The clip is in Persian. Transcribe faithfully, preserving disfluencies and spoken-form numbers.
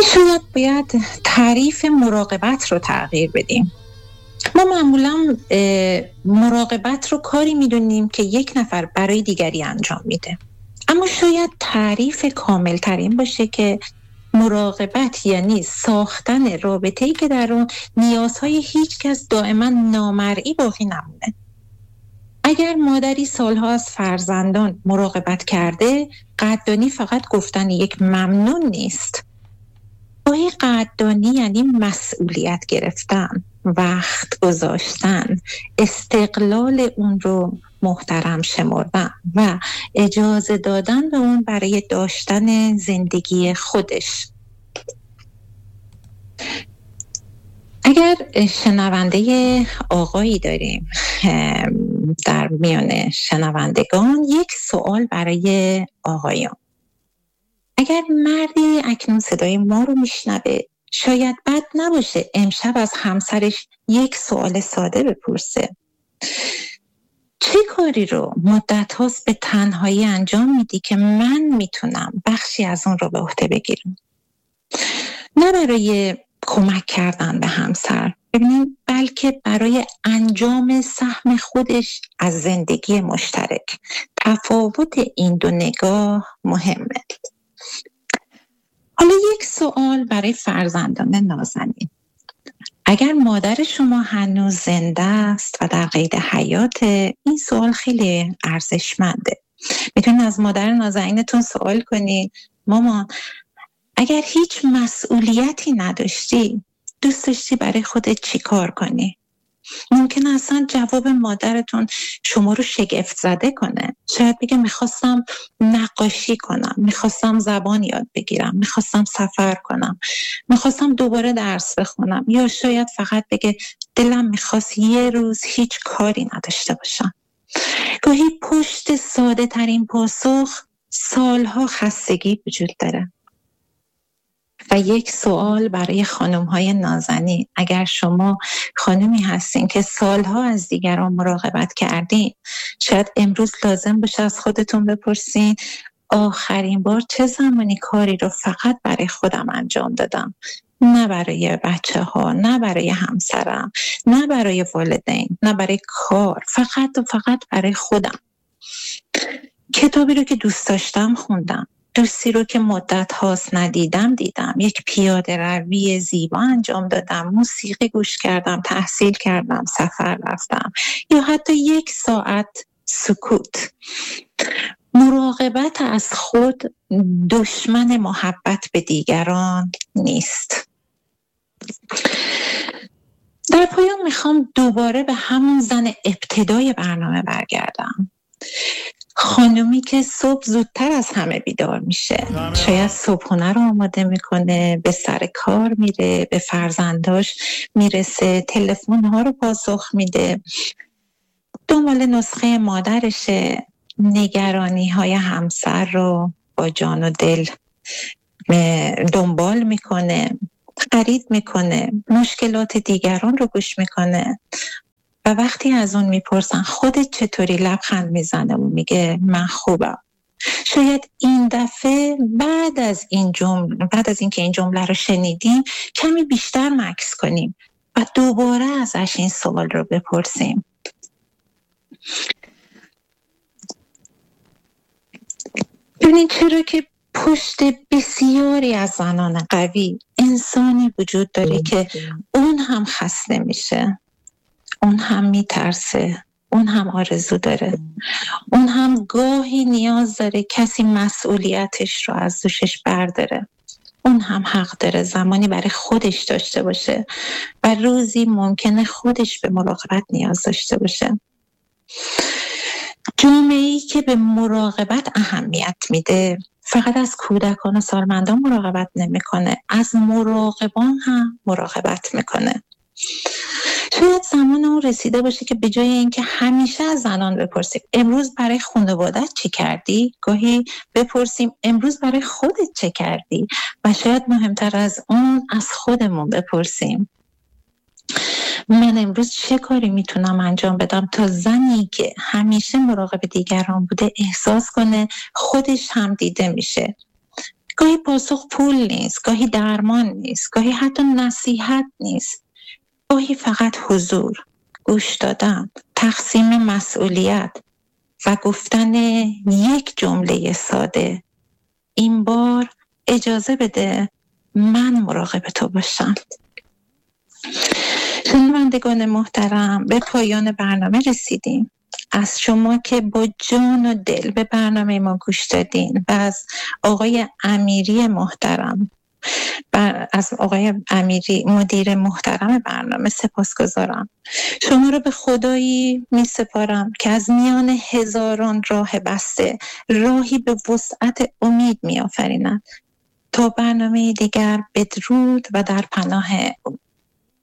شاید باید تعریف مراقبت رو تغییر بدیم. ما معمولا مراقبت رو کاری میدونیم که یک نفر برای دیگری انجام میده، اما شاید تعریف کامل ترین باشه که مراقبت یعنی ساختن رابطه‌ای که در اون نیازهای هیچ کس دائما نامرئی باقی نمونه. اگر مادری سالها از فرزندان مراقبت کرده، قدردانی فقط گفتن یک ممنون نیست. گاهی قدردانی یعنی مسئولیت گرفتن، وقت گذاشتن، استقلال اون رو محترم شمردن و اجازه دادن به اون برای داشتن زندگی خودش. اگر شنونده آقایی داریم در میان شنوندگان، یک سوال برای آقایان. اگر مردی اکنون صدای ما رو میشنوه، شاید بد نباشه امشب از همسرش یک سوال ساده بپرسه: چه کاری رو مدت هاست به تنهایی انجام میدی که من میتونم بخشی از اون رو به عهده بگیرم؟ نه برای کمک کردن به همسر، ببینید، بلکه برای انجام سهم خودش از زندگی مشترک. تفاوت این دو نگاه مهمه. حالا یک سوال برای فرزندان نازنین. اگر مادر شما هنوز زنده است و در قید حیات، این سوال خیلی ارزشمنده. میتونید از مادر نازنینتون سوال کنید: مامان، اگر هیچ مسئولیتی نداشتی، دوست داشتی برای خودت چی کار کنی؟ ممکنه اصلا جواب مادرتون شما رو شگفت زده کنه. شاید بگه میخواستم نقاشی کنم، میخواستم زبان یاد بگیرم، میخواستم سفر کنم، میخواستم دوباره درس بخونم، یا شاید فقط بگه دلم میخواست یه روز هیچ کاری نداشته باشم. گاهی پشت ساده ترین پاسخ سالها خستگی وجود داره. و یک سوال برای خانم‌های نازنین: اگر شما خانمی هستین که سالها از دیگران مراقبت کردین، شاید امروز لازم باشه از خودتون بپرسین: آخرین بار چه زمانی کاری رو فقط برای خودم انجام دادم؟ نه برای بچه ها، نه برای همسرم، نه برای والدین، نه برای کار، فقط و فقط برای خودم. کتابی رو که دوست داشتم خوندم، دوستی رو که مدت هاست ندیدم دیدم، یک پیاده روی زیبا انجام دادم، موسیقی گوش کردم، تحصیل کردم، سفر رفتم، یا حتی یک ساعت سکوت. مراقبت از خود دشمن محبت به دیگران نیست. در پایان میخوام دوباره به همون زن ابتدای برنامه برگردم. خانومی که صبح زودتر از همه بیدار میشه، شاید صبحونه رو آماده میکنه، به سر کار میره، به فرزنداش میرسه، تلفن ها رو پاسخ میده، دنبال نسخه مادرشه، نگرانی های همسر رو با جان و دل دنبال میکنه، خرید میکنه، مشکلات دیگران رو گوش میکنه. و وقتی از اون میپرسن خودت چطوری، لبخند میزنه و میگه من خوبم. شاید این دفعه بعد از این جمله، بعد از اینکه این جمله رو شنیدیم، کمی بیشتر مکث کنیم و دوباره ازش این سوال رو بپرسیم: ببینید، چرا که پشت بسیاری از زنان قوی انسانی وجود داره که اون هم خسته میشه، اون هم میترسه، اون هم آرزو داره، اون هم گاهی نیاز داره کسی مسئولیتش رو از دوشش برداره، اون هم حق داره زمانی برای خودش داشته باشه و روزی ممکنه خودش به مراقبت نیاز داشته باشه. جامعه‌ای که به مراقبت اهمیت میده فقط از کودکان و سالمندان مراقبت نمیکنه، از مراقبان هم مراقبت میکنه. شاید زمان اون رسیده باشه که به جای اینکه همیشه از زنان بپرسیم امروز برای خانواده‌ات چی کردی، گاهی بپرسیم امروز برای خودت چه کردی، و شاید مهمتر از اون از خودمون بپرسیم من امروز چه کاری میتونم انجام بدم تا زنی که همیشه مراقب دیگران بوده احساس کنه خودش هم دیده میشه. گاهی پاسخ پول نیست، گاهی درمان نیست، گاهی حتی نصیحت نیست، گاهی فقط حضور، گوش دادن، تقسیم مسئولیت و گفتن یک جمله ساده: این بار اجازه بده من مراقب تو باشم. شنوندگان محترم، به پایان برنامه رسیدیم. از شما که با جان و دل به برنامه ما گوش دادین و از آقای امیری محترم بر از آقای امیری مدیر محترم برنامه سپاسگزارم. شما رو به خدایی می سپارم که از میان هزاران راه بسته راهی به وسعت امید می آفریند. تا برنامه دیگر، بدرود و در پناه